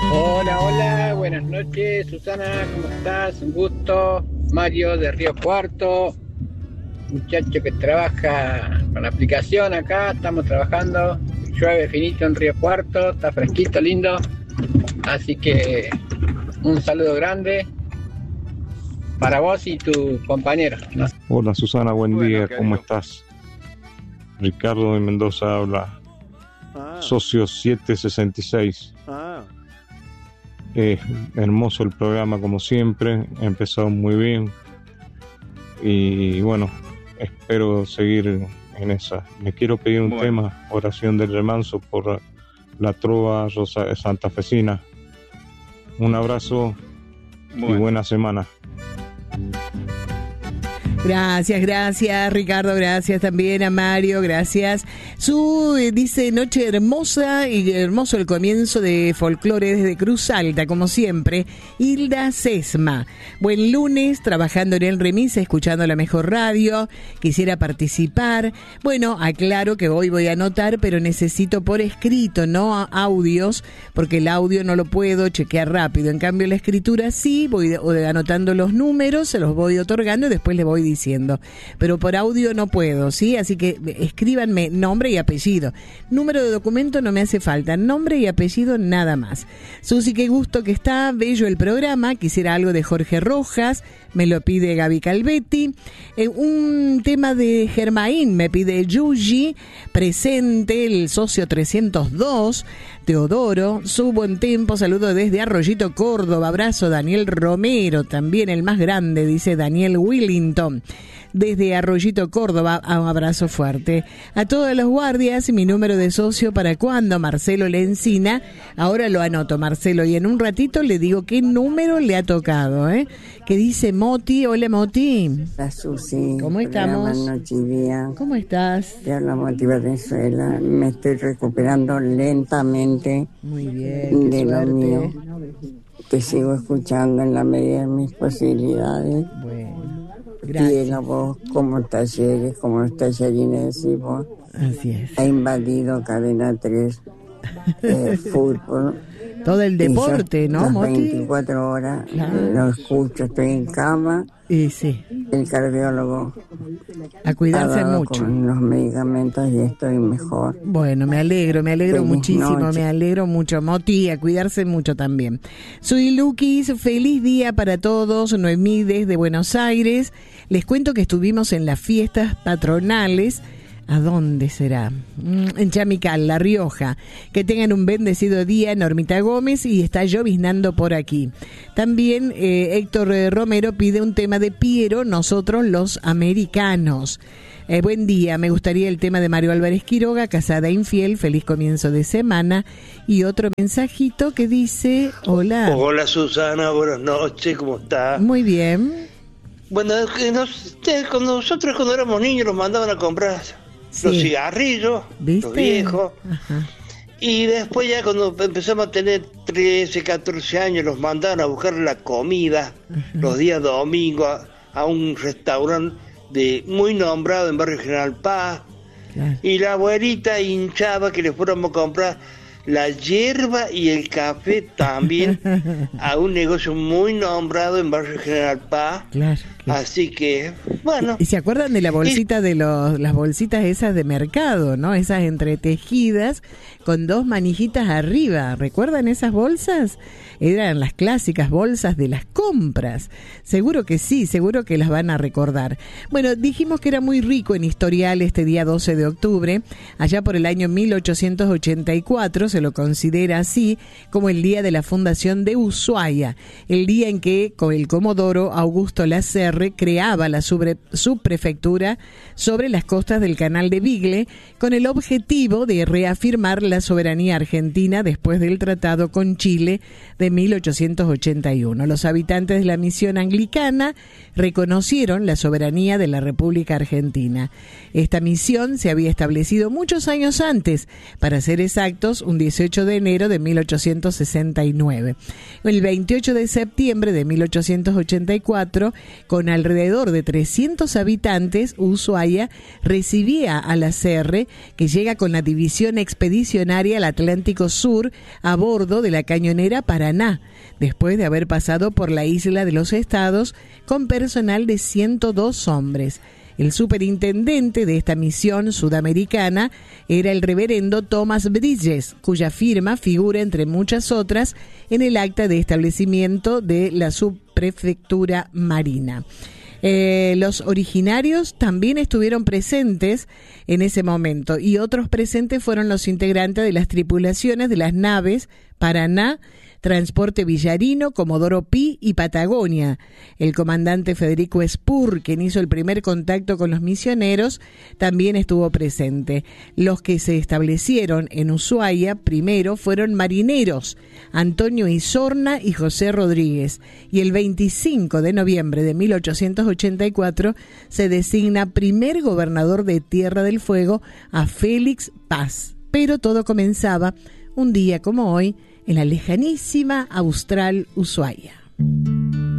Hola, hola, buenas noches, Susana, ¿cómo estás? Un gusto. Mario de Río Cuarto, muchacho que trabaja con la aplicación acá, estamos trabajando. Llueve finito en Río Cuarto, está fresquito, lindo. Así que un saludo grande para vos y tu compañero, ¿no? Hola Susana, buen día, querido. ¿cómo estás? Ricardo de Mendoza habla, socio 766. Hermoso el programa como siempre, ha empezado muy bien y bueno, espero seguir en esa. Me quiero pedir un tema, Oración del Remanso, por la trova santafesina. Un abrazo y buena semana. Gracias Ricardo, gracias también a Mario, gracias. Dice noche hermosa y hermoso el comienzo de folclore desde Cruz Alta, como siempre. Hilda Sesma, buen lunes, trabajando en el remis, escuchando la mejor radio, quisiera participar. Bueno, aclaro que hoy voy a anotar, pero necesito por escrito, no audios, porque el audio no lo puedo chequear rápido. En cambio la escritura sí, voy anotando los números, se los voy otorgando y después le voy diciendo, pero por audio no puedo, ¿sí? Así que escríbanme nombre y apellido. Número de documento no me hace falta, nombre y apellido nada más. Susi, qué gusto que está, bello el programa, quisiera algo de Jorge Rojas, me lo pide Gaby Calvetti. Un tema de Germain me pide Yuji, presente el socio 302, Teodoro, su buen tiempo, saludo desde Arroyito, Córdoba, abrazo Daniel Romero, también el más grande, dice Daniel Willington. Desde Arroyito, Córdoba, un abrazo fuerte. A todos los guardias, mi número de socio para cuando, Marcelo Lencina. Ahora lo anoto, Marcelo, y en un ratito le digo qué número le ha tocado, ¿eh? ¿Qué dice Moti? Hola, Moti. Hola, Susi. ¿Cómo estamos? Noche y día. ¿Cómo estás? Te habla Moti Venezuela. Me estoy recuperando lentamente. Muy bien, de suerte. lo mío. Te sigo escuchando en la medida de mis posibilidades. Bueno. Gracias. Y la voz como talleres, como los tallerines decimos. Así es. Ha invadido Cadena 3, fútbol. Todo el deporte, ¿no, Moti? 24 horas, claro. Lo escucho, estoy en cama. Y sí. El cardiólogo a cuidarse mucho con los medicamentos y estoy mejor. Bueno, me alegro Feliz muchísimo, noche. me alegro mucho, Moti, a cuidarse mucho también. Soy Lukis, feliz día para todos, Noemí desde Buenos Aires. Les cuento que estuvimos en las fiestas patronales. ¿A dónde será? En Chamical, La Rioja. Que tengan un bendecido día, Normita Gómez, y está lloviznando por aquí. También Héctor Romero pide un tema de Piero, Nosotros los Americanos. Buen día, me gustaría el tema de Mario Álvarez Quiroga, Casada Infiel, feliz comienzo de semana. Y otro mensajito que dice, hola. Hola Susana, buenas noches, ¿cómo está? Muy bien. Bueno, cuando nosotros cuando éramos niños nos mandaban a comprar los cigarrillos, ¿viste? Los viejos. Ajá. Y después ya cuando empezamos a tener 13, 14 años nos mandaban a buscar la comida los días domingos a un restaurante muy nombrado en Barrio General Paz. Claro. Y la abuelita hinchaba que le fuéramos a comprar la hierba y el café también a un negocio muy nombrado en Barrio General Paz. Claro. Así que, bueno. ¿Y se acuerdan de la bolsita las bolsitas esas de mercado, ¿no? Esas entretejidas con dos manijitas arriba. ¿Recuerdan esas bolsas? Eran las clásicas bolsas de las compras. Seguro que sí, seguro que las van a recordar. Bueno, dijimos que era muy rico en historial este día 12 de octubre. Allá por el año 1884 se lo considera así como el día de la fundación de Ushuaia, el día en que el comodoro Augusto Lacerre creaba la subprefectura sobre las costas del Canal de Beagle con el objetivo de reafirmar la soberanía argentina después del tratado con Chile de 1881. Los habitantes de la misión anglicana reconocieron la soberanía de la República Argentina. Esta misión se había establecido muchos años antes, para ser exactos, un 18 de enero de 1869. El 28 de septiembre de 1884, con con alrededor de 300 habitantes, Ushuaia recibía a la CR, que llega con la división expedicionaria al Atlántico Sur a bordo de la cañonera Paraná, después de haber pasado por la isla de los Estados con personal de 102 hombres. El superintendente de esta misión sudamericana era el reverendo Thomas Bridges, cuya firma figura entre muchas otras en el acta de establecimiento de la subprefectura marina. Los originarios también estuvieron presentes en ese momento, y otros presentes fueron los integrantes de las tripulaciones de las naves Paraná, Transporte Villarino, Comodoro Pi y Patagonia. El comandante Federico Spur, quien hizo el primer contacto con los misioneros, también estuvo presente. Los que se establecieron en Ushuaia primero fueron marineros, Antonio Isorna y José Rodríguez, y el 25 de noviembre de 1884 se designa primer gobernador de Tierra del Fuego a Félix Paz. Pero todo comenzaba un día como hoy, en la lejanísima austral Ushuaia.